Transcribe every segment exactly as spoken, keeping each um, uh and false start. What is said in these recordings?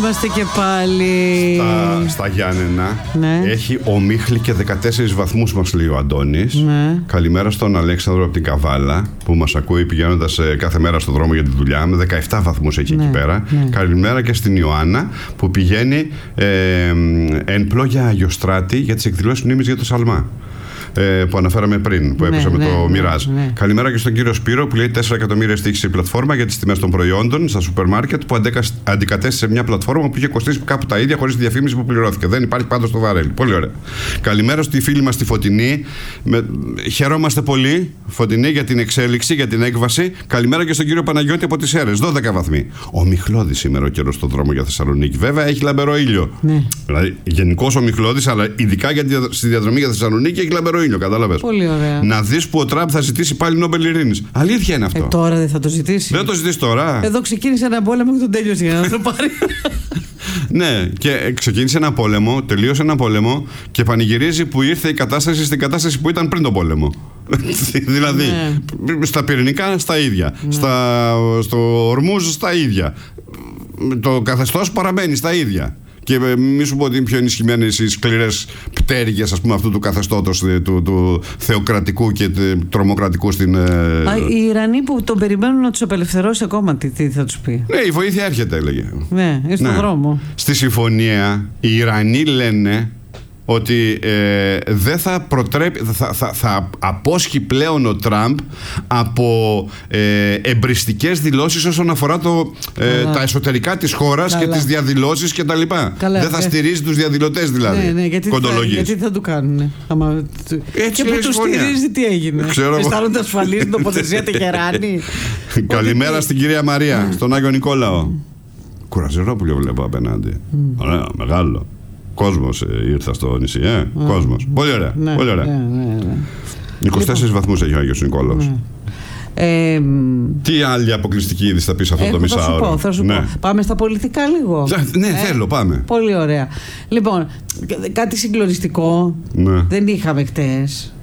είμαστε και πάλι. Στα, στα Γιάννενα, ναι. Έχει ομίχλη και δεκατέσσερις βαθμούς, μας λέει ο Αντώνης. Ναι. Καλημέρα στον Αλέξανδρο από την Καβάλα, που μας ακούει πηγαίνοντας κάθε μέρα στον δρόμο για τη δουλειά, με δεκαεπτά βαθμούς εκεί, ναι, εκεί πέρα. Ναι. Καλημέρα και στην Ιωάννα που πηγαίνει ε, εν πλώ για Αγιοστράτη για τις εκδηλώσεις μνήμης για το Σαλμά. Που αναφέραμε πριν, που έπεσε, ναι, με, ναι, το Μιράζ. Ναι, ναι. Καλημέρα και στον κύριο Σπύρο που λέει τέσσερα εκατομμύρια στοίχησε η πλατφόρμα για τις τιμές των προϊόντων στα σούπερ μάρκετ, που αντικατέστησε μια πλατφόρμα που είχε κοστίσει κάπου τα ίδια χωρίς τη διαφήμιση που πληρώθηκε. Δεν υπάρχει πάντως στο βαρέλι. Πολύ ωραία. Καλημέρα στη φίλη μας τη Φωτεινή. Με... Χαιρόμαστε πολύ, Φωτεινή, για την εξέλιξη, για την έκβαση. Καλημέρα και στον κύριο Παναγιώτη από τις Σέρρες. δώδεκα βαθμοί. Ομιχλώδης σήμερα ο καιρός στον δρόμο για Θεσσαλονίκη. Βέβαια έχει λαμπερό ήλιο. Ναι. Δηλαδή γενικώς ομιχλώδης, αλλά ειδικά για τη... στη διαδρομή για Θεσσαλονίκη έχει λαμπερό ήλιο. Κατάλαβες. Πολύ ωραία. Να δεις που ο Τραμπ θα ζητήσει πάλι Νόμπελ Ειρήνης. Αλήθεια είναι αυτό. Ε, τώρα δεν θα το ζητήσει. Δεν το ζητήσει τώρα. Εδώ ξεκίνησε ένα πόλεμο και τον τέλειωσε για να το πάρει. Ναι, και ξεκίνησε ένα πόλεμο, τελείωσε ένα πόλεμο και πανηγυρίζει που ήρθε η κατάσταση στην κατάσταση που ήταν πριν τον πόλεμο. Δηλαδή, ναι, στα πυρηνικά στα ίδια. Ναι. Στα, στο Ορμούζ στα ίδια. Το καθεστώς παραμένει στα ίδια. Και μη σου πω ότι είναι πιο ενισχυμένες οι σκληρές πτέρυγες, ας πούμε, αυτού του καθεστώτος του, του θεοκρατικού και τρομοκρατικού στην. Α, οι Ιρανοί που τον περιμένουν να τους απελευθερώσει ακόμα, τι, τι θα τους πει. Ναι, η βοήθεια έρχεται, έλεγε. Ναι, είναι στον, ναι, δρόμο. Στη συμφωνία, οι Ιρανοί λένε ότι ε, δεν θα προτρέπει, θα, θα, θα απόσχει πλέον ο Τραμπ από ε, εμπριστικές δηλώσεις όσον αφορά το, ε, τα εσωτερικά της χώρας. Καλά. Και τις διαδηλώσεις και τα λοιπά. Καλά, δεν θα στηρίζει τους διαδηλωτές δηλαδή. Ναι, ναι, γιατί, θα, γιατί θα του κάνουν. Άμα... Έτσι και που τους στηρίζει, τι έγινε. Αισθάνονται ασφαλείς στην τοποθεσία Τεχεράνη. Καλημέρα στην κυρία Μαρία, στον Άγιο Νικόλαο. Κουραζερόπουλο βλέπω απέναντι. Ωραία, μεγάλο. Κόσμος ε, ήρθα στο νησί, ε. Mm. Κόσμος. Πολύ ωραία. Ναι, πολύ ωραία. Ναι, ναι, ναι. είκοσι τέσσερις λοιπόν, βαθμούς έχει ο Άγιος Νικόλαος. Ναι. Ε, Τι άλλη αποκλειστική είδηση θα πεις αυτό το μισάωρο? Θα σου πω, θα σου ναι. πω. Πάμε στα πολιτικά λίγο. Ναι, ε, θέλω, πάμε. Πολύ ωραία. Λοιπόν, κάτι συγκλονιστικό, ναι, δεν είχαμε χτες.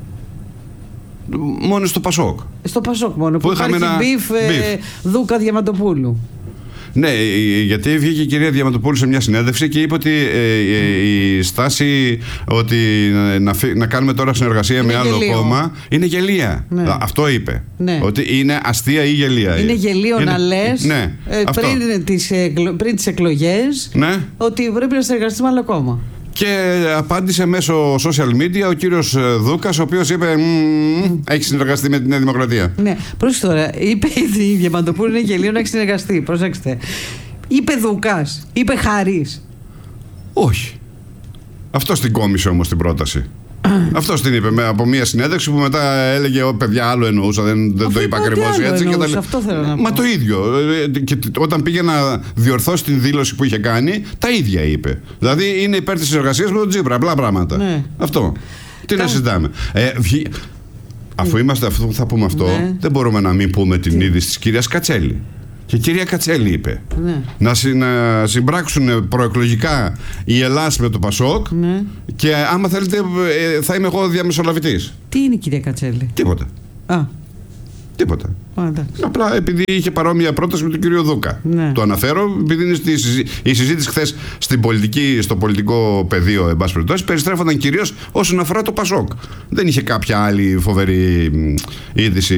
Μόνο στο Πασόκ. Στο Πασόκ μόνο, που, που είχαμε ένα μπιφ, μπιφ. Ε, Δούκα Διαμαντοπούλου. Ναι, γιατί βγήκε η κυρία Διαμαντοπούλου σε μια συνέντευξη και είπε ότι ε, η στάση ότι να, να κάνουμε τώρα συνεργασία είναι με άλλο γελίο. κόμμα είναι γελία. Ναι. Αυτό είπε. Ναι. Ότι είναι αστεία ή γελία. Είναι γελίο είναι... να λες, ναι, ε, πριν, τις, πριν τις εκλογές, ναι, ότι πρέπει να συνεργαστεί με άλλο κόμμα. Και απάντησε μέσω social media ο κύριος Δούκας, ο οποίος είπε έχει συνεργαστεί με τη Νέα Δημοκρατία. Ναι, πρόσεχε τώρα. Είπε η Διαμαντοπούλου είναι γελίο να έχει συνεργαστεί. Προσέξτε. Είπε Δούκας, είπε Χαρής. Όχι. Αυτό την κόμισε όμως την πρόταση. Αυτό την είπε με, από μια συνέντευξη που μετά έλεγε: Ω παιδιά, άλλο εννοούσα, δεν, δεν το είπα ακριβώς έτσι. Και τα... Αυτό θέλω να πω. Μα το ίδιο. Και όταν πήγε να διορθώσει την δήλωση που είχε κάνει, τα ίδια είπε. Δηλαδή είναι υπέρ της συνεργασίας με τον Τσίπρα. Απλά πράγματα. Ναι. Αυτό. Τι Κα... να συζητάμε. Ε, βγει... Αφού είμαστε αυτό που θα πούμε αυτό, ναι, δεν μπορούμε να μην πούμε την Τι... είδηση της κυρίας Κατσέλη. Και η κυρία Κατσέλη είπε, ναι, να, συ, να συμπράξουν προεκλογικά η Ελλάς με το Πασόκ, ναι, και άμα θέλετε ε, θα είμαι εγώ διαμεσολαβητής. Τι είναι η κυρία Κατσέλη? Τίποτα. Α. Τίποτα. Α, απλά επειδή είχε παρόμοια πρόταση με τον κύριο Δούκα. Ναι. Το αναφέρω επειδή είναι στη συζή... η συζήτηση χθες στην πολιτική, στο πολιτικό πεδίο, εν πάση περιπτώσει, περιστρέφονταν κυρίως όσον αφορά το Πασόκ. Δεν είχε κάποια άλλη φοβερή είδηση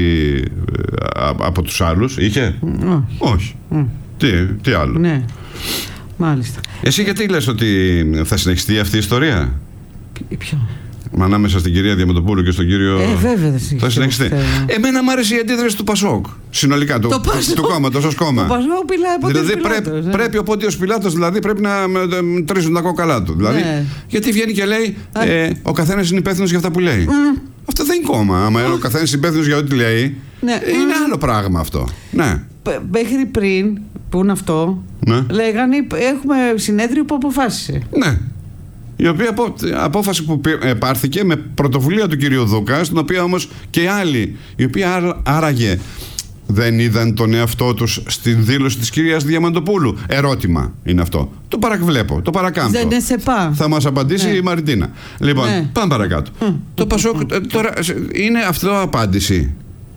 από τους άλλους. Είχε? Mm. Όχι. Mm. Τι, τι άλλο? Ναι. Μάλιστα. Εσύ γιατί λες ότι θα συνεχιστεί αυτή η ιστορία? Ποιο? Μα ανάμεσα στην κυρία Διαμαντοπούλου και στον κύριο. Ε, βέβαια θα συνεχιστεί. Εμένα μου άρεσε η αντίδραση του Πασόκ. Συνολικά του, του κόμματος ως κόμμα. Το Πασόκ πειλάει από δηλαδή Πιλάτος, πρέπει, ναι. πρέπει ο Πόντιος Πιλάτος δηλαδή πρέπει να τρίζουν τα κόκαλά του. Δηλαδή, ναι. Γιατί βγαίνει και λέει ε, ο καθένας είναι υπεύθυνος για αυτά που λέει. Mm. Αυτό δεν είναι κόμμα. Άμα mm. ο καθένας είναι υπεύθυνος για ό,τι λέει, ναι. είναι mm. άλλο πράγμα αυτό. Ναι. Μέχρι πριν που είναι αυτό, ναι. λέγανε έχουμε συνέδριο που αποφάσισε. Ναι. Η οποία απο, απόφαση που πάρθηκε με πρωτοβουλία του κυρίου Δούκα, στην οποία όμως και οι άλλοι, οι οποίοι άραγε δεν είδαν τον εαυτό τους στην δήλωση της κυρίας Διαμαντοπούλου. Ερώτημα είναι αυτό. Το παραβλέπω, το παρακάμπτω. Δεν σε πά. Θα μας απαντήσει ναι. η Μαριτίνα. Λοιπόν, ναι. πάμε παρακάτω. Mm. Το Πασόκ τώρα είναι αυτό απάντηση.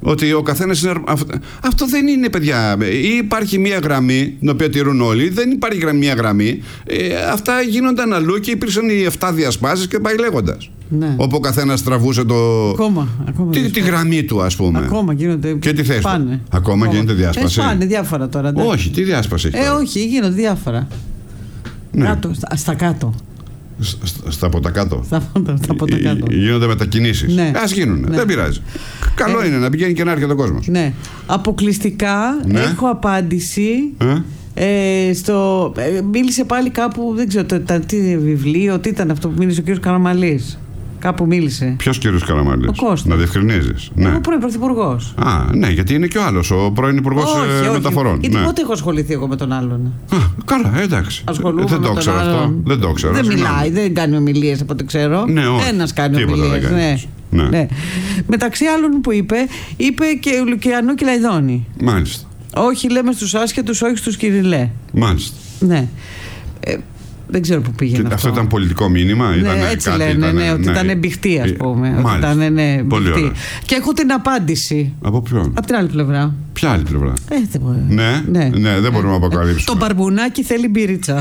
Ότι ο καθένας είναι. Αυτό δεν είναι, παιδιά. Ή υπάρχει μία γραμμή, την οποία τηρούν όλοι, δεν υπάρχει μία γραμμή. Ε, αυτά γίνονταν αλλού και υπήρξαν οι εφτά διασπάσεις και πάει λέγοντας. Ναι. Όπου ο καθένας τραβούσε το. Ακόμα. ακόμα τη, τη γραμμή του, ας πούμε. Ακόμα γίνονται. Και τη θέση. Πάνε. Ακόμα, ακόμα γίνεται διάσπαση. Ε, πάνε διάφορα τώρα. Ναι. Όχι, τι διάσπαση έχει. Ε, όχι, γίνονται διάφορα. Ναι. Κάτω, στα, στα κάτω. Στα, στα από τα κάτω. Στα, στα από τα κάτω. Γίνονται μετακινήσεις. Ναι. Ας γίνουν. Ναι. Δεν πειράζει. Καλό ε, είναι να πηγαίνει και να έρχεται ο κόσμος. Ναι. Αποκλειστικά ναι. έχω απάντηση. Ε? Ε, στο, ε, μίλησε πάλι κάπου, δεν ξέρω το, το, τι βιβλίο, τι ήταν αυτό που μίλησε ο κ. Καραμαλής. Κάπου μίλησε. Ποιος κύριος Καραμαλής? Ο Κώστας. Να διευκρινίζεις. Ναι. Ο πρώην πρωθυπουργός. Α, ναι, γιατί είναι και ο άλλος, ο πρώην υπουργός ε, μεταφορών. Γιατί ναι. πότε έχω ασχοληθεί εγώ με τον άλλον. Α, καλά, εντάξει. Ασχολούμαι δεν με το τον ξέρω άλλον. αυτό. Δεν το ξέρω. Δεν συγγνώμη. μιλάει, δεν κάνει ομιλίες από ό,τι ξέρω. Ναι, ένας κάνει ομιλίες. Ναι. Ναι. Ναι. Μεταξύ άλλων που είπε, είπε και Λουκιανού και Λαϊδόνη. Μάλιστα. Όχι, λέμε στους άσχετους, όχι στους κυριλέ. Μάλιστα. Ναι. Ε, δεν ξέρω πού πήγαινε αυτό. Αυτό ήταν πολιτικό μήνυμα. Ναι, ήταν έτσι κάτι, λένε, ήταν, ναι, ότι ναι. ήταν εμπιχτή, ας πούμε. Μάλιστα. Ότι ήταν, ναι, πολύ ωραία. Και έχω την απάντηση. Από ποιον? Από την άλλη πλευρά. Ποια άλλη πλευρά? Ε, δεν μπορεί. Ναι, ναι, ναι, δεν μπορούμε να αποκαλύψουμε. Το μπαρμπουνάκι θέλει μπυρίτσα.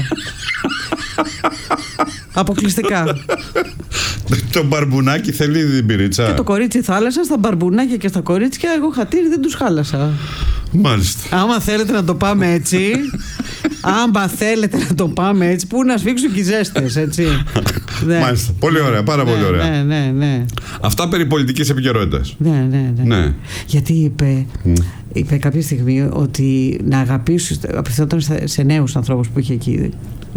Αποκλειστικά. Το μπαρμπουνάκι θέλει μπυρίτσα. Και το κορίτσι θάλασσα, στα μπαρμπουνάκια και στα κορίτσια, εγώ χατήρι δεν τους χάλασα. Μάλιστα. Άμα θέλετε να το πάμε έτσι, άμα θέλετε να το πάμε έτσι, πού να σφίξουν και οι ζέστες, έτσι. Μάλιστα. Πολύ ωραία, πάρα ναι, πολύ ωραία. Ναι, ναι, ναι. Αυτά περί πολιτικής επικαιρότητας. Ναι, ναι, ναι, ναι. Γιατί είπε, mm. είπε κάποια στιγμή ότι να αγαπήσουν, απευθυνόταν σε νέους ανθρώπους που είχε εκεί,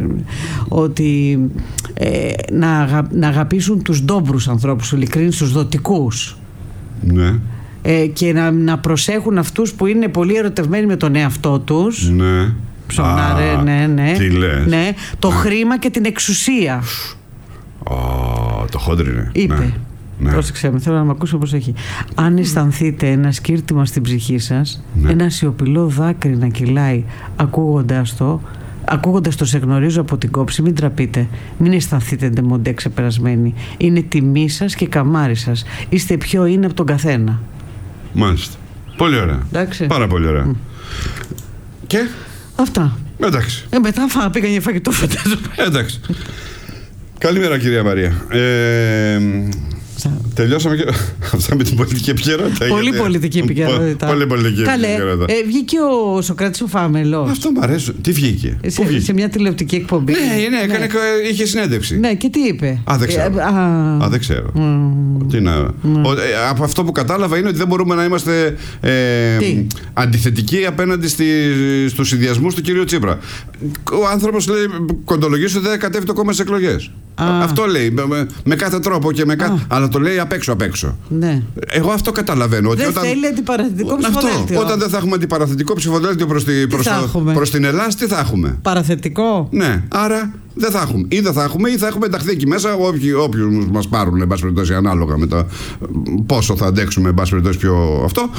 ότι ε, να, αγα, να αγαπήσουν τους ντόμπρους ανθρώπους, ειλικρίνους, τους δοτικούς. Ναι. Ε, και να, να προσέχουν αυτούς που είναι πολύ ερωτευμένοι με τον εαυτό τους. Ναι. Ψωνάρε, Α, ναι, ναι. Τι λες? Ναι, το Α. χρήμα και την εξουσία. Ω, το χόντρινε. Είπε. Ναι. Ναι. Πρόσεξε με, θέλω να με ακούσω προσοχή. Αν αισθανθείτε ένα σκύρτημα στην ψυχή σας, ναι. ένα σιωπηλό δάκρυ να κυλάει ακούγοντας το, ακούγοντας το σε γνωρίζω από την κόψη, μην τραπείτε. Μην αισθανθείτε ντεμοντέ ξεπερασμένοι. Είναι τιμή σας και καμάρι σας. Είστε πιο είναι από τον καθένα. Μάλιστα. Πολύ ωραία. Εντάξει. Πάρα πολύ ωραία. Mm. Και. Αυτά. Εντάξει. Ε, μετά φά, πήγαν για φαγητό, φαντάζομαι. Εντάξει. Καλημέρα, κυρία Μαρία. Ε, τελειώσαμε και αυτά με την πολιτική επικαιρότητα. Πολύ γιατί... πολιτική επικαιρότητα. Πολύ πολιτική επικαιρότητα. Ε, βγήκε ο Σωκράτης ο Φάμελος. Αυτό μου αρέσει. Τι βγήκε? Σε, βγήκε? σε μια τηλεοπτική εκπομπή. Ναι, ναι, έκανε, ναι. είχε συνέντευξη. Ναι, και τι είπε? Α, δεν ξέρω. Ε, α, α, δεν ξέρω. Mm. Τι να... Mm. Ο, ε, από αυτό που κατάλαβα είναι ότι δεν μπορούμε να είμαστε ε, αντιθετικοί απέναντι στη, στους συνδυασμούς του κυρίου Τσίπρα. Ο άνθρωπος λέει κοντολογήσει ότι δεν κατέβει το κόμμα στις εκλογές. Α. Αυτό λέει με, με κάθε τρόπο και με κάθε... αλλά το λέει απ' έξω απ' έξω. Ναι. Εγώ αυτό καταλαβαίνω. Ότι δεν όταν... θέλει αντιπαραθετικό ψηφοδέλτιο. Αυτό, όταν δεν θα έχουμε αντιπαραθετικό ψηφοδέλτιο προς, τη, προς, το, προς την Ελλάδα, τι θα έχουμε? Παραθετικό. Ναι, άρα δεν θα έχουμε. Ή δεν θα έχουμε ή θα έχουμε ενταχθεί εκεί μέσα όποιους μας πάρουν, εν πάση περιπτώσει, ανάλογα με το πόσο θα αντέξουμε, εν πάση περιπτώσει, πιο αυτό.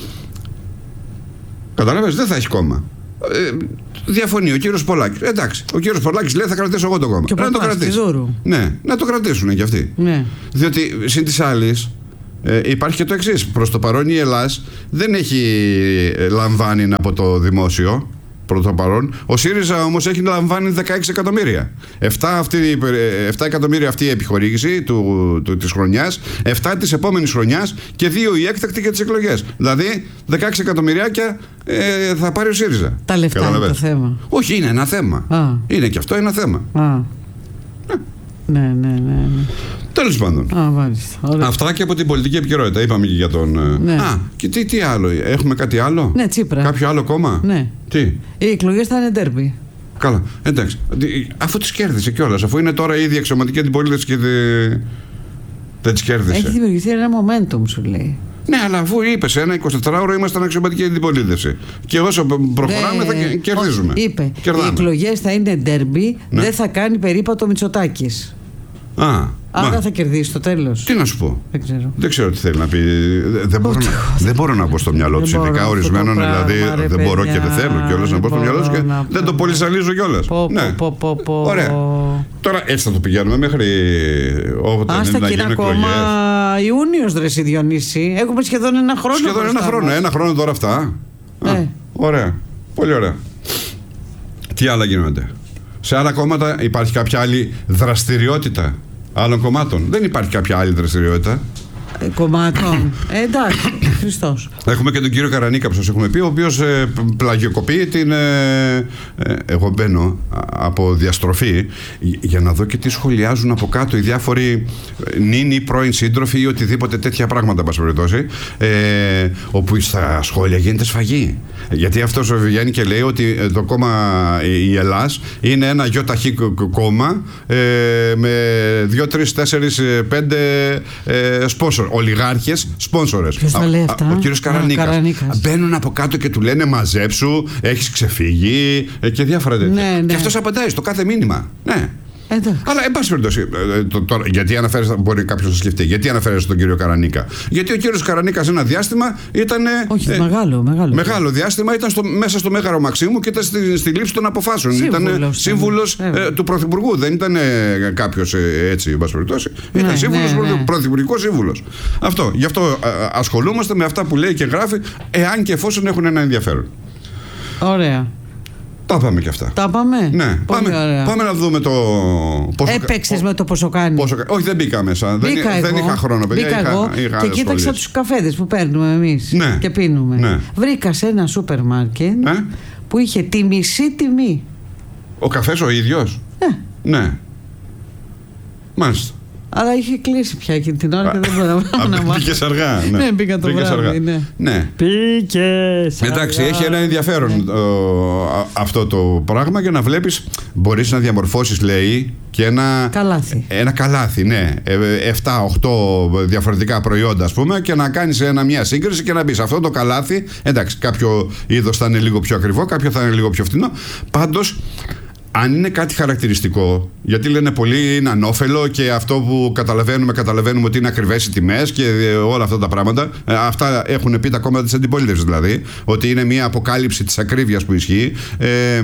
Καταλάβες, δεν θα έχει κόμμα. Ε, διαφωνεί ο κύριος Πολάκης. Εντάξει, ο κύριος Πολάκης λέει θα κρατήσω εγώ το κόμμα. Και να το κρατήσει. Ναι, να το κρατήσουν κι αυτοί. Ναι. Διότι συν της άλλης ε, υπάρχει και το εξής. Προς το παρόν η Ελλάς δεν έχει λαμβάνει από το δημόσιο. Προς το παρόν. Ο ΣΥΡΙΖΑ όμως έχει λαμβάνει δεκαέξι εκατομμύρια. επτά, αυτή, επτά εκατομμύρια αυτή η επιχορήγηση του, του, της χρονιάς, επτά της επόμενης χρονιάς και δύο η έκτακτη για τις εκλογές. Δηλαδή δεκαέξι εκατομμυριάκια ε, θα πάρει ο ΣΥΡΙΖΑ. Τα λεφτά Καταλαβες. Είναι το θέμα. Όχι, είναι ένα θέμα. Α. Είναι και αυτό ένα θέμα. Α. Ναι, ναι, ναι. ναι. Τέλος πάντων. Α, μάλιστα. Ωραία. Αυτά και από την πολιτική επικαιρότητα. Είπαμε και για τον. Ναι. Α, και τι, τι άλλο. Έχουμε κάτι άλλο? Ναι, Τσίπρα. Κάποιο άλλο κόμμα? Ναι. Τι? Οι εκλογές θα είναι ντέρμπι. Καλά. Εντάξει. Αφού τις κέρδισε κιόλας. Αφού είναι τώρα ήδη εξωματική αντιπολίτευση και δε... δεν τις κέρδισε. Έχει δημιουργηθεί ένα momentum, σου λέει. Ναι, αλλά αφού είπε σε ένα εικοσιτετράωρο ήμασταν αξιωματική αντιπολίτευση. Και όσο προχωράμε θα κερδίζουμε. Είπε. Κερδάμε. Οι εκλογές θα είναι ντέρμπι, ναι. δεν θα κάνει περίπατο Μητσοτάκης. Α. Άρα Μα, θα κερδίσει στο τέλος. Τι να σου πω. Δεν ξέρω. Δεν ξέρω τι θέλει να πει. Δεν μπορώ, να, δεν μπορώ να μπω στο μυαλό του. Ειδικά ορισμένων, δηλαδή ρε, δεν παιδιά, μπορώ και δεν θέλω κιόλας να μπω στο μυαλό του και να, δεν το πολυσαλίζω κιόλας. Ναι. Πω, πω, πω. Ωραία. Τώρα έτσι θα το πηγαίνουμε μέχρι όποτε Άστα να γίνουν εκλογές. Ακόμα Ιούνιος, ρε Διονύση. Έχουμε σχεδόν ένα χρόνο. Σχεδόν ένα χρόνο. Ένα χρόνο τώρα αυτά. Ε. Α, ωραία. Πολύ ωραία. Τι άλλα γίνονται. Σε άλλα κόμματα υπάρχει κάποια άλλη δραστηριότητα άλλων κομμάτων. Δεν υπάρχει κάποια άλλη δραστηριότητα. Ε, κομμάτων. Ε, εντάξει, Χριστός. Έχουμε και τον κύριο Καρανίκα που σας έχουμε πει, ο οποίος ε, πλαγιοκοπεί την. Ε, ε, εγώ μπαίνω από διαστροφή για να δω και τι σχολιάζουν από κάτω οι διάφοροι νυν ή πρώην σύντροφοι ή οτιδήποτε τέτοια πράγματα, πας περιπτώσει, ε, όπου στα σχόλια γίνεται σφαγή. Γιατί αυτός βγαίνει και λέει ότι το κόμμα η Ελλάς είναι ένα γιοταχή κόμμα ε, με δύο, τρεις, τέσσερις, πέντε ε, σπόσορ, ολιγάρχες σπόνσορες. Ποιος τα λέει αυτά? Ο κύριος Καρανίκας. Καρανίκας. Μπαίνουν από κάτω και του λένε μαζέψου, έχεις ξεφύγει ε, και διάφορα τέτοια. Ναι, ναι. Και αυτός απαντάει στο κάθε μήνυμα. Ναι. Εντάξει. Αλλά εν πάση περιπτώσει, γιατί αναφέρεσαι, μπορεί κάποιος να σκεφτεί, γιατί αναφέρεσαι τον κύριο Καρανίκα. Γιατί ο κύριος Καρανίκας ένα διάστημα ήταν. Όχι, ε, μεγάλο, μεγάλο. Μεγάλο διάστημα ήταν στο, μέσα στο Μέγαρο Μαξίμου και ήταν στη, στη λήψη των αποφάσεων. Σύμβουλος, ήταν σύμβουλος ε, του Πρωθυπουργού. Δεν ήταν ε, κάποιος ε, έτσι, εν πάση περιπτώσει. Ναι, ήταν σύμβουλος, ναι, ναι. Πρωθυπουργικός σύμβουλος. Αυτό. Γι' αυτό ε, ασχολούμαστε με αυτά που λέει και γράφει, εάν και εφόσον έχουν ένα ενδιαφέρον. Ωραία. Τα πάμε και αυτά. Τα πάμε. Ναι, πάμε, πάμε να δούμε το. Πόσο... Έπαιξες με το πόσο κάνει. Πόσο... Όχι, δεν μπήκα μέσα. Μπήκα δεν, δεν είχα χρόνο, παιδιά. Μπήκα είχα, εγώ είχα και κοίταξα τους καφέδες που παίρνουμε εμείς. Ναι. Και πίνουμε. Ναι. Βρήκα σε ένα σούπερ μάρκετ ναι. που είχε τη μισή τιμή. Ο καφές ο ίδιος. Ναι. Ναι. Μάλιστα. Αλλά είχε κλείσει πια εκείνη την ώρα και δεν μπορούσα να μάθω. Πήγες αργά. Ναι, ναι πήγα το βράδυ. Ναι. Ναι. Πήγες αργά. Εντάξει, έχει ένα ενδιαφέρον ναι. ο, αυτό το πράγμα για να βλέπεις, μπορείς να διαμορφώσεις, λέει, και ένα καλάθι. Ένα καλάθι, ναι. εφτά οκτώ διαφορετικά προϊόντα, ας πούμε, και να κάνεις ένα, μια σύγκριση και να πεις αυτό το καλάθι. Εντάξει, κάποιο είδος θα είναι λίγο πιο ακριβό, κάποιο θα είναι λίγο πιο φθηνό. Πάντως, αν είναι κάτι χαρακτηριστικό, γιατί λένε πολλοί είναι ανώφελο και αυτό που καταλαβαίνουμε, καταλαβαίνουμε ότι είναι ακριβές οι τιμές και όλα αυτά τα πράγματα. Αυτά έχουν πει τα κόμματα της αντιπολίτευσης, δηλαδή, ότι είναι μια αποκάλυψη της ακρίβειας που ισχύει. Ε, ε,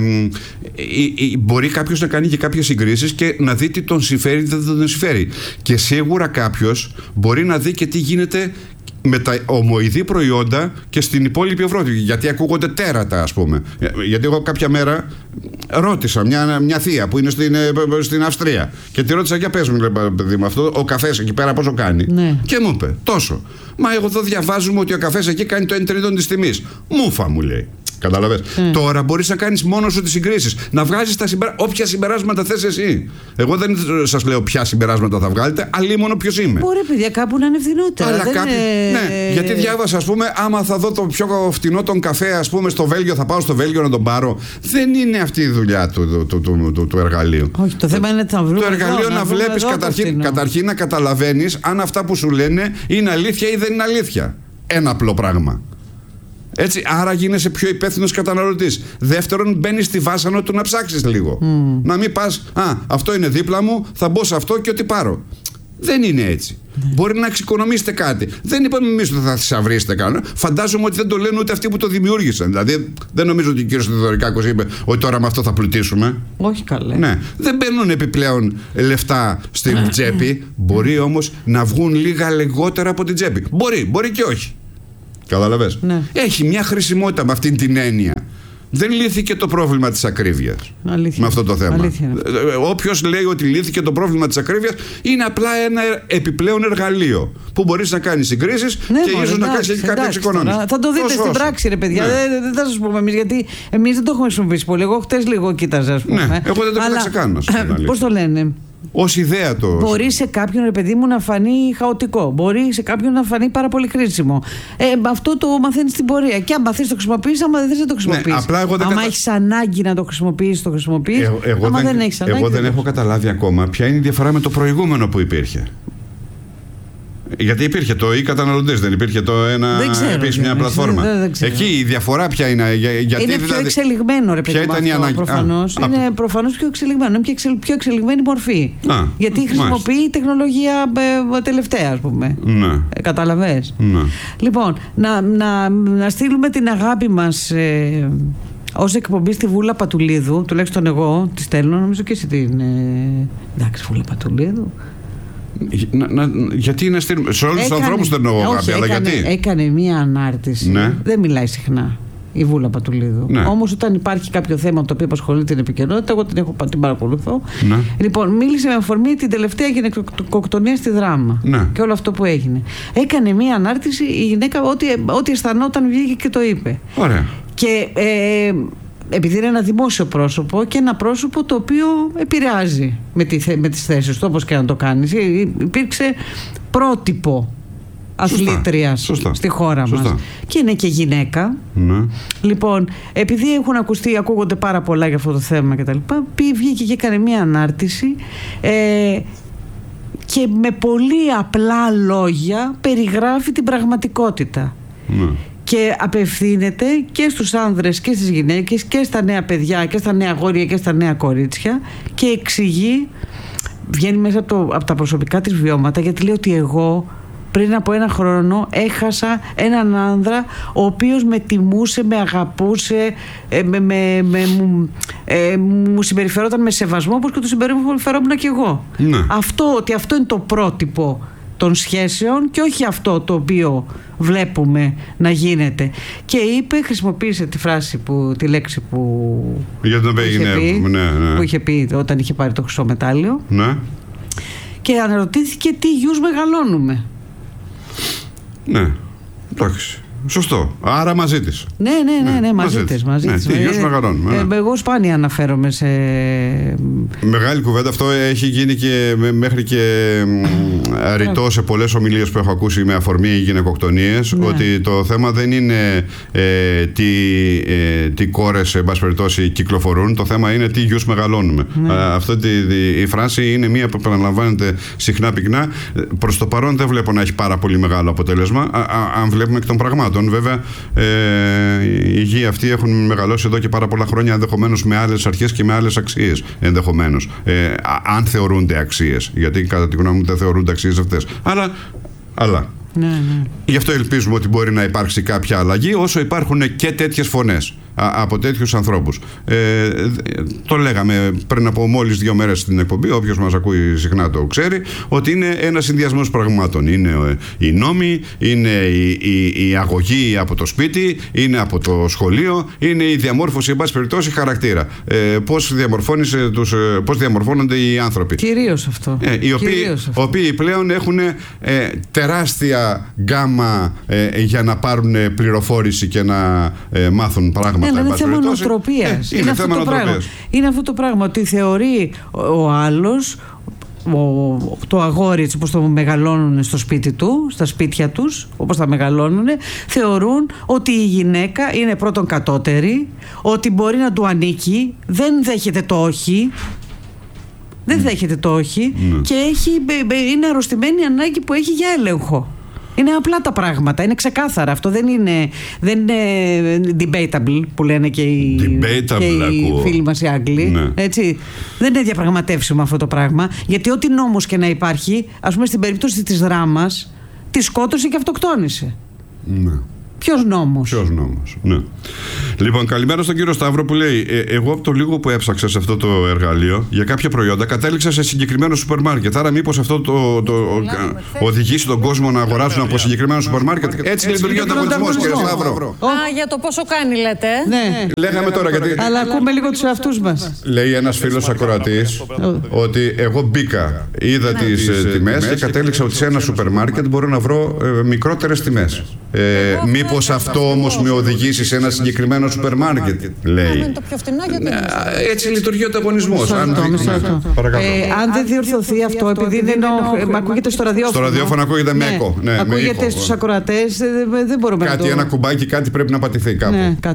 ε, μπορεί κάποιος να κάνει και κάποιες συγκρίσεις και να δει τι τον συμφέρει, τι δεν τον συμφέρει. Και σίγουρα κάποιος μπορεί να δει και τι γίνεται με τα ομοειδή προϊόντα και στην υπόλοιπη Ευρώπη. Γιατί ακούγονται τέρατα, ας πούμε. Γιατί εγώ κάποια μέρα ρώτησα μια, μια θεία που είναι στην, στην Αυστρία και τη ρώτησα, για πες μου, λέει, παιδί μου, αυτό ο καφές εκεί πέρα πόσο κάνει. Ναι. Και μου είπε τόσο. Μα εγώ εδώ διαβάζουμε ότι ο καφές εκεί κάνει το εν τρίτον της τιμής. Μούφα, μου λέει. Καταλαβες. Mm. Τώρα μπορείς να κάνεις μόνος σου τις συγκρίσεις. Να βγάζεις τα συμπερα... όποια συμπεράσματα θες εσύ. Εγώ δεν σας λέω ποια συμπεράσματα θα βγάλετε, αλλή μόνο ποιος είμαι. Μπορεί, παιδιά, κάπου να είναι φθηνότερα. Αλλά δεν κάποιοι... είναι... Ναι, γιατί διάβασα, ας πούμε, άμα θα δω το πιο φτηνό τον καφέ, ας πούμε, στο Βέλγιο, θα πάω στο Βέλγιο να τον πάρω. Δεν είναι αυτή η δουλειά του, του, του, του, του, του εργαλείου. Όχι, το θέμα είναι να βρούμε. Το εργαλείο εδώ, να, να βλέπεις καταρχήν, καταρχήν να καταλαβαίνεις αν αυτά που σου λένε είναι αλήθεια ή δεν είναι αλήθεια. Ένα απλό πράγμα. Έτσι, άρα γίνεσαι πιο υπεύθυνος καταναλωτής. Δεύτερον, μπαίνεις στη βάσανο του να ψάξεις λίγο. Mm. Να μην πας, α, αυτό είναι δίπλα μου, θα μπω σε αυτό και ό,τι πάρω. Δεν είναι έτσι. Mm. Μπορεί να εξοικονομήσετε κάτι. Δεν είπαμε εμείς ότι θα θησαυρίσετε κανένα. Φαντάζομαι ότι δεν το λένε ούτε αυτοί που το δημιούργησαν. Δηλαδή, δεν νομίζω ότι ο κύριος Θεοδωρικάκος είπε ότι τώρα με αυτό θα πλουτίσουμε. Όχι καλά. Ναι. Δεν μπαίνουν επιπλέον λεφτά στην τσέπη. Μπορεί όμως να βγουν λίγα λιγότερα από την τσέπη. Μπορεί, μπορεί και όχι. Καταλαβες. Ναι. Έχει μια χρησιμότητα με αυτήν την έννοια. Δεν λύθηκε το πρόβλημα της ακρίβειας. Αλήθεια. Με αυτό το θέμα. Όποιος λέει ότι λύθηκε το πρόβλημα της ακρίβειας, είναι απλά ένα επιπλέον εργαλείο που μπορείς να κάνεις συγκρίσεις ναι, και ίσως να κάνεις και κάποια εξοικονόμηση. Θα το δείτε στην πράξη, ρε παιδιά. Ναι. Δεν, δεν θα σας πούμε εμείς, γιατί εμείς δεν το έχουμε χρησιμοποιήσει πολύ. Εγώ χτες λίγο κοίταζα, ας πούμε. Ναι, εγώ δεν το κοίταξα καν. Πώς το λένε. Ως ιδέα το. Μπορεί σε κάποιον, ρε παιδί μου, να φανεί χαοτικό. Μπορεί σε κάποιον να φανεί πάρα πολύ κρίσιμο. Ε, αυτό το μαθαίνεις στην πορεία. Και αν θες το χρησιμοποιείς, άμα δεν θες να το χρησιμοποιείς. Ναι, απλά εγώ δεν άμα κατα... έχεις ανάγκη να το χρησιμοποιείς, το χρησιμοποιείς. Εγώ, εγώ άμα δεν, δεν έχεις ανάγκη. Εγώ δεν έχω καταλάβει ακόμα ποια είναι η διαφορά με το προηγούμενο που υπήρχε. Γιατί υπήρχε το ή καταναλωτές, δεν υπήρχε το ένα, επίσης μια πλατφόρμα. Δεν, δεν Εκεί η διαφορά ποια είναι. Για, γιατί είναι δηλαδή, πιο εξελιγμένο, ρε παιδί μου. Προφανώς. Α, είναι προφανώς πιο εξελιγμένο. Είναι πιο, πιο εξελιγμένη μορφή. Α, γιατί χρησιμοποιεί μάλιστα. τεχνολογία ε, τελευταία, ας πούμε. Ναι. Ε, καταλαβες. Ναι. Λοιπόν, να, να, να στείλουμε την αγάπη μας. Ε, ως εκπομπή στη Βούλα Πατουλίδου, τουλάχιστον εγώ τη στέλνω, νομίζω και εσύ την. Ε, εντάξει, Βούλα Πατουλίδου. Να, να, γιατί να στείλουμε. Σε όλους τους ανθρώπους δεν εννοώ αγάπη, αλλά έκανε, γιατί. Έκανε μία ανάρτηση. Ναι. Δεν μιλάει συχνά η Βούλα Πατουλίδου. Ναι. Όμως όταν υπάρχει κάποιο θέμα το οποίο απασχολεί την επικαιρότητα, εγώ την, έχω, την παρακολουθώ. Ναι. Λοιπόν, μίλησε με αφορμή την τελευταία γυναικοκτονία στη Δράμα. Ναι. Και όλο αυτό που έγινε. Έκανε μία ανάρτηση, η γυναίκα ό,τι, ό,τι αισθανόταν βγήκε και το είπε. Ωραία. Και ε, επειδή είναι ένα δημόσιο πρόσωπο και ένα πρόσωπο το οποίο επηρεάζει με, τη, με τις θέσεις του, όπως και να το κάνεις, υπήρξε πρότυπο αθλήτριας Σωστά. στη χώρα Σωστά. μας. Και είναι και γυναίκα. Ναι. Λοιπόν, επειδή έχουν ακουστεί, ακούγονται πάρα πολλά για αυτό το θέμα κτλ., βγήκε και έκανε μία ανάρτηση ε, και με πολύ απλά λόγια περιγράφει την πραγματικότητα. Ναι. Και απευθύνεται και στους άνδρες και στις γυναίκες και στα νέα παιδιά και στα νέα αγόρια και στα νέα κορίτσια και εξηγεί, βγαίνει μέσα από, το, από τα προσωπικά της βιώματα, γιατί λέει ότι εγώ πριν από ένα χρόνο έχασα έναν άνδρα ο οποίος με τιμούσε, με αγαπούσε, με, με, με, ε, μου συμπεριφερόταν με σεβασμό όπως και το συμπεριφερόμουν και εγώ. Ναι. Αυτό, ότι αυτό είναι το πρότυπο των σχέσεων και όχι αυτό το οποίο βλέπουμε να γίνεται. Και είπε, χρησιμοποίησε τη φράση που, τη λέξη που, Για τον που, είχε, ναι, πει, ναι, ναι. που είχε πει όταν είχε πάρει το χρυσό μετάλλιο. Ναι. Και αναρωτήθηκε τι γιους μεγαλώνουμε. Ναι, εντάξει. Σωστό. Άρα μαζί της. Ναι, ναι, ναι, ναι, μαζί της. Μαζί ναι, της. Τι γιους μεγαλώνουμε. Ε, εγώ σπάνια αναφέρομαι σε... Μεγάλη κουβέντα. Αυτό έχει γίνει και μέχρι και αρρητό σε πολλές ομιλίες που έχω ακούσει με αφορμή γυναικοκτονίες, ναι. Ότι το θέμα δεν είναι ε, τι, ε, τι κόρες, εν πάση περιπτώσει, κυκλοφορούν. Το θέμα είναι τι γιους μεγαλώνουμε. Ναι. Α, αυτή τη, η φράση είναι μία που επαναλαμβάνεται συχνά πυκνά. Προς το παρόν δεν βλέπω να έχει πάρα πολύ μεγάλο αποτέλεσμα, α, α, αν βλέπουμε εκ των πραγμάτων. Βέβαια, ε, οι γη αυτοί έχουν μεγαλώσει εδώ και πάρα πολλά χρόνια, ενδεχομένως με άλλες αρχές και με άλλες αξίες. Ενδεχομένως. Ε, αν θεωρούνται αξίες. Γιατί κατά τη γνώμη μου δεν θεωρούνται αξίες αυτές. Αλλά. αλλά. Ναι, ναι. Γι' αυτό ελπίζουμε ότι μπορεί να υπάρξει κάποια αλλαγή, όσο υπάρχουν και τέτοιες φωνές από τέτοιους ανθρώπους. Ε, το λέγαμε πριν από μόλις δύο μέρες στην εκπομπή, όποιος μας ακούει συχνά το ξέρει, ότι είναι ένας συνδυασμός πραγμάτων. Είναι οι νόμοι, είναι η, η, η αγωγή από το σπίτι, είναι από το σχολείο, είναι η διαμόρφωση, εν πάση περιπτώσει, χαρακτήρα. Ε, πώς, τους, πώς διαμορφώνονται οι άνθρωποι. Κυρίως αυτό. Ε, οι οποίοι, Κυρίως αυτό. οποίοι πλέον έχουν ε, τεράστια γκάμα ε, για να πάρουν πληροφόρηση και να ε, μάθουν πράγματα. Ναι, είναι θέμα νοοτροπίας. Ε, είναι, είναι, αυτό το πράγμα. είναι αυτό το πράγμα ότι θεωρεί ο άλλος, ο, το αγόρι έτσι, όπως το μεγαλώνουν στο σπίτι του, στα σπίτια τους, όπως τα μεγαλώνουν, θεωρούν ότι η γυναίκα είναι πρώτον κατώτερη, ότι μπορεί να του ανήκει, δεν δέχεται το όχι. Δεν δέχεται το όχι mm. και έχει, είναι αρρωστημένη η ανάγκη που έχει για έλεγχο. Είναι απλά τα πράγματα, είναι ξεκάθαρα. Αυτό δεν είναι, δεν είναι debatable που λένε και οι, και οι φίλοι μας οι Άγγλοι. Ναι. Έτσι. Δεν είναι διαπραγματεύσιμο αυτό το πράγμα. Γιατί ό,τι νόμος και να υπάρχει, ας πούμε στην περίπτωση της Δράμας, τη σκότωσε και αυτοκτόνησε. Ναι. Ποιος νόμος. Ποιος νόμος, ναι. Λοιπόν, καλημέρα στον κύριο Σταύρο που λέει: ε, Εγώ από το λίγο που έψαξα σε αυτό το εργαλείο για κάποια προϊόντα κατέληξα σε συγκεκριμένο σούπερ μάρκετ. Άρα, μήπως αυτό το, το, το οδηγήσει τον κόσμο να αγοράζουν από συγκεκριμένο σούπερ μάρκετ. Έτσι λειτουργεί ο ανταγωνισμός, κύριε Σταύρο. Α, για το πόσο κάνει, λέτε. Ναι. Λέγαμε τώρα γιατί. Αλλά ακούμε λίγο τους εαυτούς μας. Λέει ένας φίλος ακροατής ότι εγώ μπήκα, είδα τις τιμές και κατέληξα ότι σε ένα σούπερ μάρκετ μπορώ να βρω μικρότερες τιμές. Μήπως αυτό όμως με οδηγήσει σε ένα συγκεκριμένο σούπερ μάρκετ, λέει. Έτσι λειτουργεί ο ανταγωνισμός. Αν δεν διορθωθεί αυτό, επειδή δεν ακούγεται στο ραδιόφωνο. Στο ραδιόφωνο ακούγεται με έκο. Ακούγεται στους ακροατές, δεν μπορούμε να το... Κάτι, ένα κουμπάκι, κάτι πρέπει να πατηθεί κάπου. Ναι, κάτι.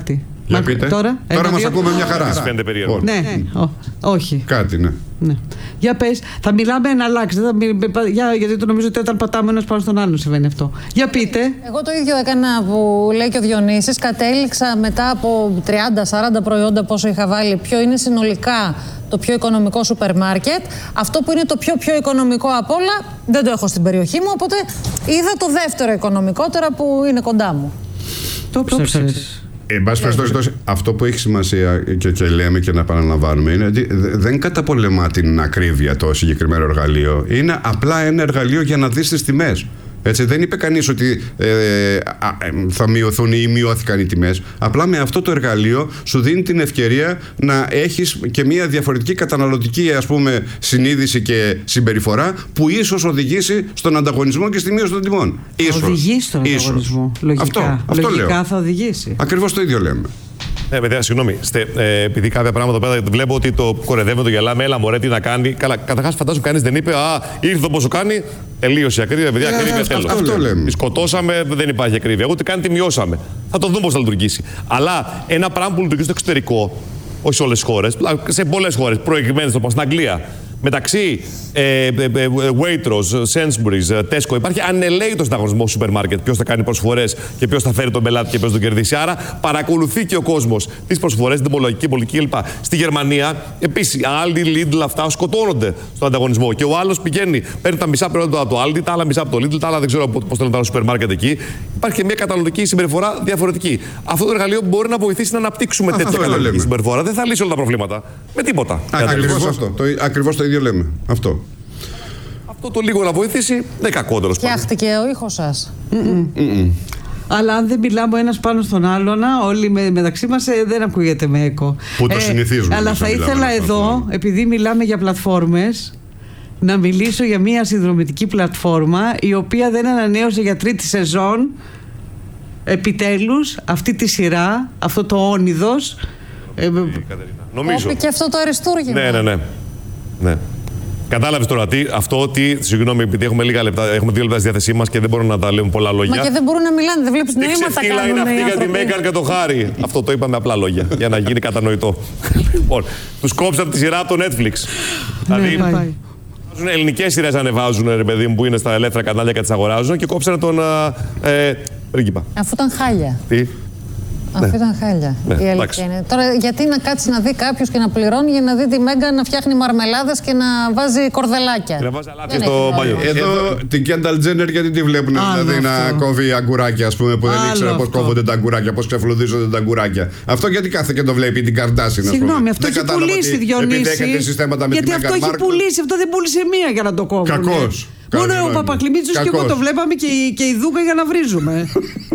Για πείτε. Τώρα, τώρα μας ακούμε μια χαρά. Σας φαίνεται περίεργο. Ναι, ναι. Ό, όχι. Κάτι, ναι. ναι. Για πες, θα μιλάμε να αλλάξει. Θα μιλ... για... Γιατί το νομίζω ότι όταν πατάμε ένας πάνω στον άλλον συμβαίνει αυτό. Για πείτε. Εγώ το ίδιο έκανα που λέει και ο Διονύσης. Κατέληξα μετά από τριάντα σαράντα προϊόντα πόσο είχα βάλει, ποιο είναι συνολικά το πιο οικονομικό σούπερ μάρκετ. Αυτό που είναι το πιο πιο οικονομικό απ' όλα δεν το έχω στην περιοχή μου, οπότε είδα το δεύτερο οικονομικότερο που είναι κοντά μου. Το ψάξες. Εν πάση περιπτώσει, αυτό που έχει σημασία και, και λέμε και να επαναλαμβάνουμε είναι ότι δεν καταπολεμά την ακρίβεια το συγκεκριμένο εργαλείο. Είναι απλά ένα εργαλείο για να δεις τις τιμές. Έτσι, δεν είπε κανείς ότι ε, α, θα μειωθούν ή μειώθηκαν οι τιμές. Απλά με αυτό το εργαλείο σου δίνει την ευκαιρία να έχεις και μια διαφορετική καταναλωτική, ας πούμε, συνείδηση και συμπεριφορά που ίσως οδηγήσει στον ανταγωνισμό και στη μείωση των τιμών. Ίσως. Οδηγήσει στον ίσως. ανταγωνισμό. Λογικά, αυτό, αυτό Λογικά λέω. θα οδηγήσει. Ακριβώς το ίδιο λέμε. Ναι, παιδιά, συγγνώμη. Στε, ε, επειδή κάποια πράγματα εδώ πέρα βλέπω ότι το κορεδεύουμε, το γελάμε, έλα μωρέ, τι να κάνει. Καλά, καταρχάς φαντάζομαι κανείς δεν είπε, α, ήρθε το πόσο κάνει, τελείωσε η ακρίβεια, παιδιά, ε, ακρίβεια τέλος. Αυτό λέμε. Σκοτώσαμε, δεν υπάρχει ακρίβεια. Ούτε καν τη μειώσαμε. Θα το δούμε πώς θα λειτουργήσει. Αλλά ένα πράγμα που λειτουργεί στο εξωτερικό, όχι σε όλες τις χώρες, σε πολλές χώρες, προηγμένες, το πω στην Αγγλία, μεταξύ ε, ε, ε, Waitrose, Sainsbury's, Tesco υπάρχει ανελαίτος ανταγωνισμός στο σούπερ μάρκετ. Ποιος θα κάνει προσφορές και ποιος θα φέρει τον πελάτη και ποιος τον κερδίσει. Άρα παρακολουθεί και ο κόσμος τις προσφορές, την τιμολογική πολιτική κλπ. Στη Γερμανία επίσης, Aldi, Lidl, αυτά σκοτώνονται στον ανταγωνισμό. Και ο άλλος πηγαίνει, παίρνει τα μισά προϊόντα από το Aldi, τα άλλα μισά από το Lidl, τα άλλα δεν ξέρω πώς το λένε τα σούπερ μάρκετ εκεί. Υπάρχει και μια καταναλωτική συμπεριφορά διαφορετική. Αυτό το εργαλείο μπορεί να βοηθήσει να αναπτύξουμε τέτοια καταναλωτική συμπεριφορά. Δεν θα λύσει όλα τα προβλήματα. Με τίποτα. Ακριβώς αυτό. Το, ακριβώς το ίδιο λέμε. Αυτό. Αυτό το λίγο να βοηθήσει δεν είναι κακό τέλος πάντων. Φτιάχτηκε ο ήχος σας. Mm-mm. Mm-mm. Αλλά αν δεν μιλάμε ο ένας πάνω στον άλλον, όλοι με, μεταξύ μας ε, δεν ακούγεται με έκο. Που το ε, συνηθίζουμε. Αλλά θα ήθελα εδώ, επειδή μιλάμε για πλατφόρμες, να μιλήσω για μια συνδρομητική πλατφόρμα η οποία δεν ανανέωσε για τρίτη σεζόν επιτέλους αυτή τη σειρά, αυτό το όνειδος. Ε, Νομίζω. Και αυτό το αριστούργημα. Ναι, ναι, ναι. ναι. Κατάλαβες τώρα τι, αυτό, τι, συγγνώμη, επειδή έχουμε λίγα λεπτά, έχουμε δύο λεπτά στη διάθεσή μας και δεν μπορούμε να τα λέμε πολλά λόγια. Μα και δεν μπορούν να μιλάνε, δεν βλέπεις νοήματα κάνουν. Τι ξεφύλα είναι αυτή για τη Μέγκαν και το Χάρη. Αυτό το είπαμε απλά λόγια, για να γίνει κατανοητό. Λοιπόν, τους κόψαν τη σειρά από το Netflix. Δηλαδή, βάζουν ελληνικές σειρές ανεβάζουν, ρε παιδί μου, που είναι στα ελεύθερα κανάλια και τις αγοράζουν και κόψανε τον ε, πρίγκιπα. Αφού ήταν χάλια. Τι. Αφού ναι. ήταν χάλια. Ναι, η αλήθεια είναι. Τώρα, γιατί να κάτσει να δει κάποιο και να πληρώνει για να δει τη Μέγκα να φτιάχνει μαρμελάδες και να βάζει κορδελάκια. Και να βάζει αλάτια στο μπάνιο. Εδώ την Κένταλ Τζένερ γιατί τη βλέπουν δηλαδή να κόβει αγκουράκια, ας πούμε, που δεν ήξερα πώς κόβονται τα αγκουράκια, πώς ξεφλουδίζονται τα αγκουράκια. Αυτό γιατί κάθε και το βλέπει την Καρντάσιν. Συγγνώμη, αυτό έχει πουλήσει, Διονύση. Γιατί αυτό έχει πουλήσει, αυτό δεν πούλησε μία για να το κόβουν. Κακός. Μόνο ο Παπακλημίτσος και εγώ το βλέπαμε και η, και η Δούκα για να βρίζουμε.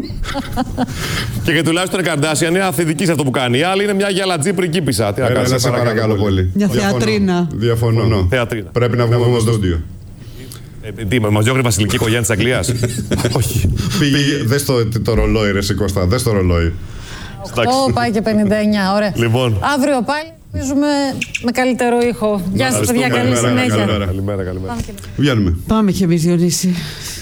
Και για τουλάχιστον η Καρντάσιαν είναι αυθεντική σε αυτό που κάνει. Η άλλη είναι μια γυαλατζή πριγκίπισσα. Τι να κάνει, σε παρακαλώ πολύ. Μια θεατρίνα. Διαφωνώ. Θεατρίνα. Πρέπει να βγούμε από το στούντιο. Τι, μας διώχνει η βασιλική οικογένεια της Αγγλίας. Όχι. Πήγε, δες το, το ρολόι ρε Κώστα, δες το ρολόι. οκτώ πάει και πενήντα εννιά, ωραία. Λοιπόν. Αύριο πάλι παίζουμε με καλύτερο ήχο. Γεια σας παιδιά, καλή συνέχεια. Καλημέρα, καλημέρα. Βγαίνουμε. Πάμε και εμείς, Διονύση.